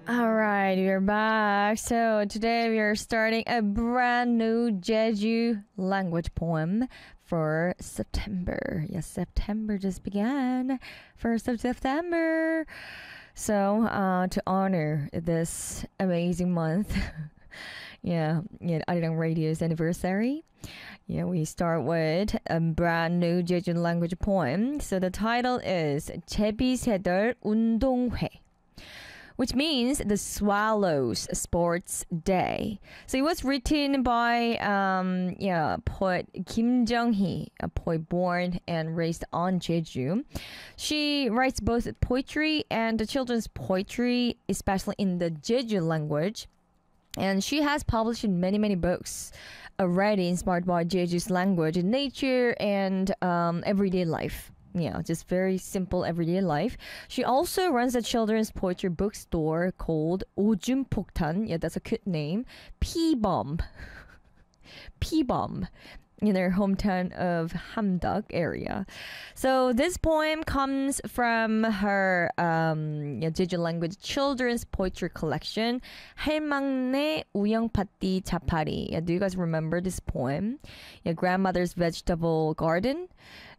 All right, we're back. So today we are starting a brand new Jeju language poem for September. Yes, September just began. 1st of September. So to honor this amazing month, yeah, Arirang Radio's anniversary. Yeah, we start with a brand new Jeju language poem. So the title is 제비새들 운동회, which means the Swallows Sports Day. So it was written by poet Kim Jung-hee, a poet born and raised on Jeju. She writes both poetry and children's poetry, especially in the Jeju language. And she has published many books already inspired by Jeju's language, nature, and everyday life. Yeah, just very simple everyday life. She also runs a children's poetry bookstore called 오줌 폭탄. Yeah, that's a cute name. P-bomb. P-bomb. In their hometown of Hamdok area. So this poem comes from her Jeju language children's poetry collection, 할망네 우영파띠 자파리. Yeah, do you guys remember this poem? Yeah, grandmother's vegetable garden.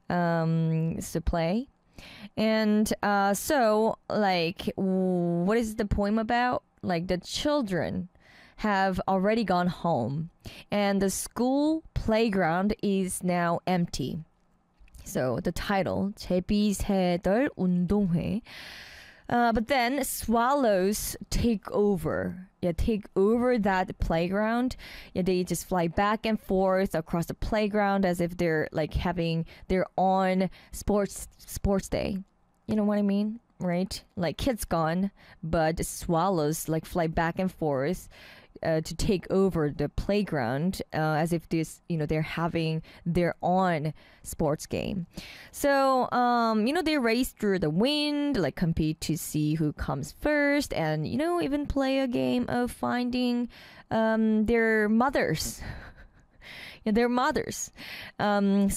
To play. And so, like, what is the poem about? Like, the children have already gone home, and the school playground is now empty. So, the title, 제비새들 운동회. But then swallows take over. Yeah, take over that playground. Yeah, they just fly back and forth across the playground as if they're like having their own sports day. You know what I mean? Right? Like kids gone, but the swallows like fly back and forth to take over the playground as if they're having their own sports game. So they race through the wind, like compete to see who comes first, and even play a game of finding their mothers. So